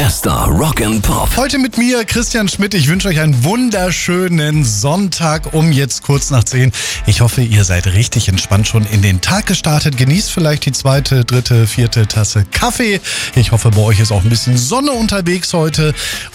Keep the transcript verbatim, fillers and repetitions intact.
Bester Rock and Pop. Heute mit mir, Christian Schmidt. Ich wünsche euch einen wunderschönen Sonntag um jetzt kurz nach zehn. Ich hoffe, ihr seid richtig entspannt schon in den Tag gestartet. Genießt vielleicht die zweite, dritte, vierte Tasse Kaffee. Ich hoffe, bei euch ist auch ein bisschen Sonne unterwegs heute.